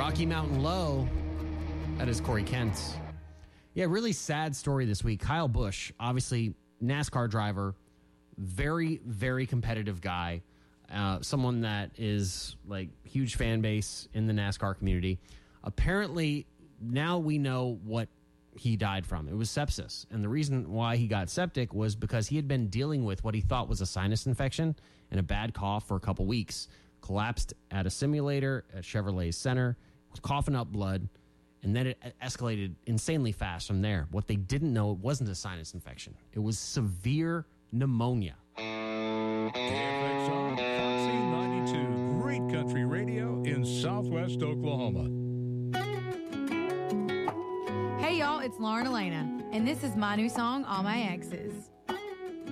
Rocky Mountain Low. That is Corey Kent. Yeah, really sad story this week. Kyle Busch, obviously NASCAR driver, very, very competitive guy. Someone that is like huge fan base in the NASCAR community. Apparently, now we know what he died from. It was sepsis. And the reason why he got septic was because he had been dealing with what he thought was a sinus infection and a bad cough for a couple weeks. Collapsed at a simulator at Chevrolet Center, was coughing up blood, and then it escalated insanely fast from there. What they didn't know, it wasn't a sinus infection. It was severe pneumonia. KFXR, Foxy 92, great country radio in Southwest Oklahoma. Hey y'all, it's Lauren Elena, and this is my new song, All My Exes.